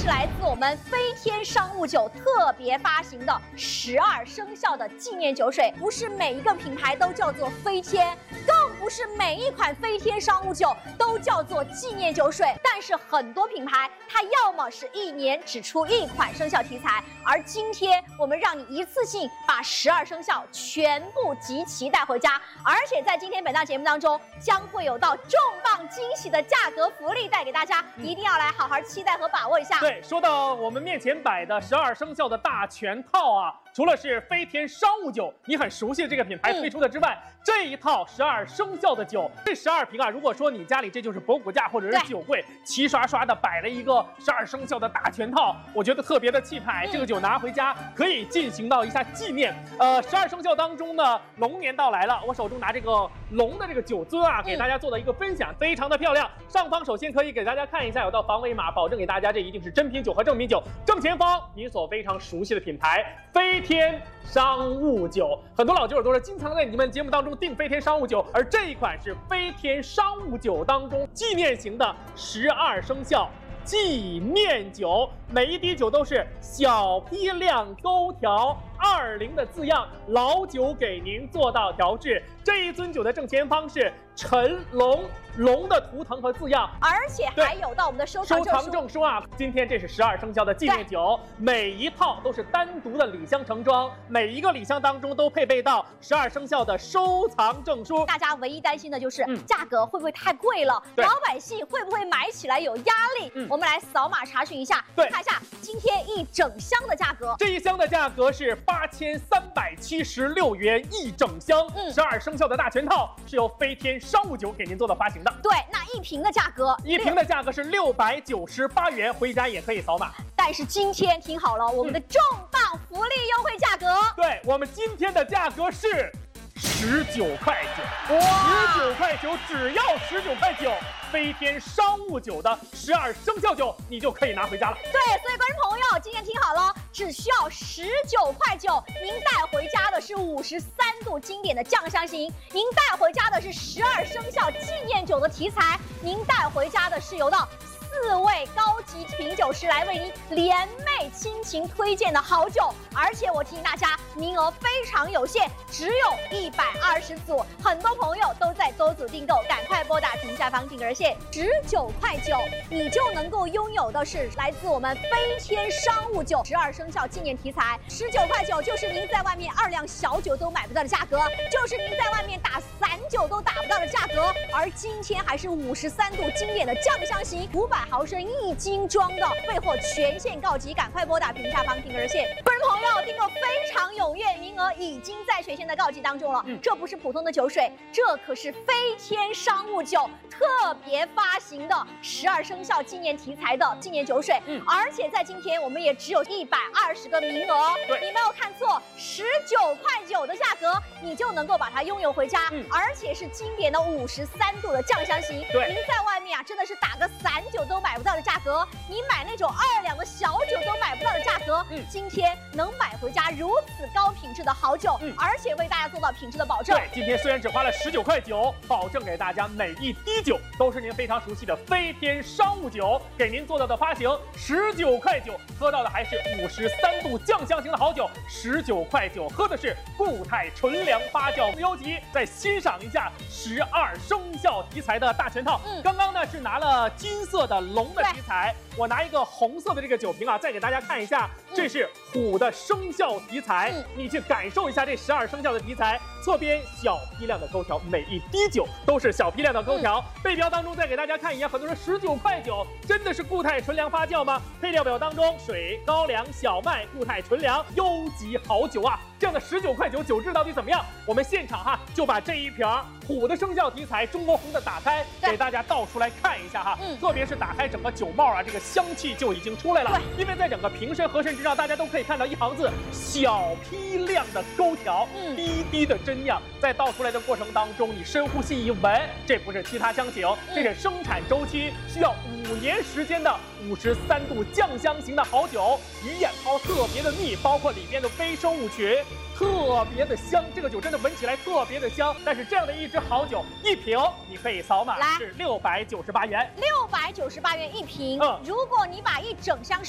来自我们飞天商务酒特别发行的12生肖的纪念酒水。不是每一个品牌都叫做飞天，更不是每一款飞天商务酒都叫做纪念酒水。但是很多品牌它要么是一年只出一款生肖题材，而今天我们让你一次性把12生肖全部集齐带回家，而且在今天本档节目当中将会有到重磅惊喜的价格福利带给大家，一定要来好好期待和把握一下。 对，说到我们面前摆的12生肖的大全套啊，除了是飞天商务酒你很熟悉的这个品牌推出的之外，这一套12生肖的酒，这12瓶啊，如果说你家里这就是博古架或者是酒柜，齐刷刷的摆了一个12生肖的大全套，我觉得特别的气派。这个酒拿回家可以进行到一下纪念。12生肖当中呢，龙年到来了，我手中拿这个龙的这个酒樽啊，给大家做了一个分享，非常的漂亮。上方首先可以给大家看一下，有道防伪码，保证给大家这一定是真品酒和正品酒。正前方您所非常熟悉的品牌飞天商务酒，很多老酒友都是经常在你们节目当中订飞天商务酒，而这一款是飞天商务酒当中纪念型的12生肖纪念酒，每一滴酒都是小批量勾调20的字样，老酒给您做到调制。这一樽酒的正前方是辰龙，龙的图腾和字样， 而且还有到我们的收藏证书啊。今天这是12生肖的纪念酒，每一套都是单独的礼箱盛装，每一个礼箱当中都配备到12生肖的收藏证书。 大家唯一担心的就是价格会不会太贵了，老百姓会不会买起来有压力？我们来扫码查询一下，看一下今天一整箱的价格。 这一箱的价格是8376元一整箱，12生肖的大全套是由飞天商务酒给您做的发行的。 对，那一瓶的价格， 一瓶的价格是698元，回家也可以扫码。 但是今天听好了，我们的重磅福利优惠价格， 对，我们今天的价格是19块9，19块9，只要19块9，飞天商务酒的12生肖酒你就可以拿回家了。 对，所以观众朋友今天听好了，只需要19块9，您带回家的是53度经典的酱香型，您带回家的是12生肖纪念酒的题材，您带回家的是有到4位高级品酒师来为您联袂倾情推荐的好酒，而且我提醒大家，名额非常有限，只有120组，很多朋友都在多组订购，赶快拨打屏下方订购热线，19块9，你就能够拥有的是来自我们飞天商务酒12生肖纪念题材，19块9就是您在外面2两小酒都买不到的价格，就是您在外面打散酒都打不到的价格，而今天还是53度经典的酱香型500毫升1斤装的，备货全线告急，赶快拨打屏下方订购热线。个人朋友订购非常踊跃，名额已经在全线的告急当中了。这不是普通的酒水，这可是飞天商务酒特别发行的12生肖纪念题材的纪念酒水，而且在今天我们也只有120个名额，你没有看错，19块9的价格你就能够把它拥有回家，而且是经典的53度的酱香型。您在外面啊真的是打个散酒都买不到的价格，你买那种2两的小酒都买不到的价格，今天能买回家如此高品质的好酒，而且为大家做到品质的保证。 对，今天虽然只花了19块9，保证给大家每一滴酒都是您非常熟悉的飞天商务酒给您做到的发行，19块9喝到的还是53度酱香型的好酒，19块9喝的是固态纯粮发酵自由基。再欣赏一下12生肖题材的大全套，刚刚呢是拿了金色的龙的题材，我拿一个红色的这个酒瓶啊，再给大家看一下，这是虎的生肖题材，你去感受一下这12生肖的题材，侧边小批量的勾调，每一滴酒都是小批量的勾调。背标当中再给大家看一眼，很多人19块9真的是固态纯粮发酵吗？配料表当中水、高粱、小麦、固态纯粮，优级好酒啊！这样的19块9酒质到底怎么样？我们现场就把这一瓶虎的生肖题材中国红的打开，给大家倒出来看一下特别是打开整个酒帽啊，这个香气就已经出来了。因为在整个瓶身盒身之上，大家都可以看到一行字：小批量的勾调，滴滴的真酿。在倒出来的过程当中，你深呼吸一闻，这不是其他香型，这是生产周期需要5年时间的53度酱香型的好酒，鱼眼泡特别的密，包括里面的微生物群特别的香，这个酒真的闻起来特别的香。但是这样的一支好酒，一瓶你可以扫码是698元，698元一瓶。如果你把一整箱